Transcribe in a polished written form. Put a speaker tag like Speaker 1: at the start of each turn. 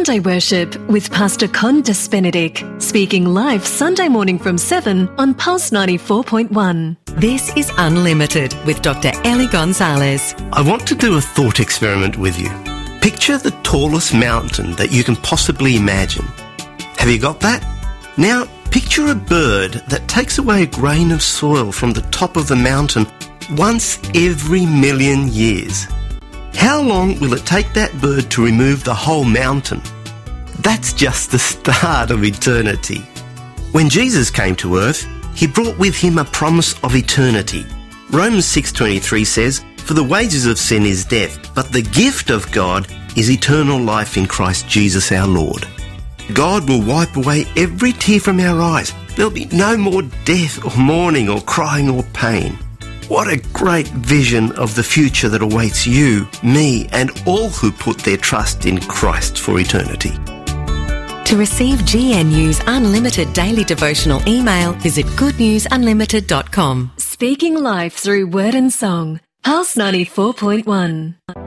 Speaker 1: Sunday Worship with Pastor Condas Benedict, speaking live Sunday morning from 7 on Pulse 94.1.
Speaker 2: This is Unlimited with Dr. Ellie Gonzalez.
Speaker 3: I want to do a thought experiment with you. Picture the tallest mountain that you can possibly imagine. Have you got that? Now, picture a bird that takes away a grain of soil from the top of the mountain once every million years. How long will it take that bird to remove the whole mountain? That's just the start of eternity. When Jesus came to earth, he brought with him a promise of eternity. Romans 6:23 says, "For the wages of sin is death, but the gift of God is eternal life in Christ Jesus our Lord." God will wipe away every tear from our eyes. There'll be no more death or mourning or crying or pain. What a great vision of the future that awaits you, me, and all who put their trust in Christ for eternity.
Speaker 2: To receive GNU's Unlimited Daily Devotional email, visit goodnewsunlimited.com.
Speaker 1: Speaking life through word and song. Pulse 94.1.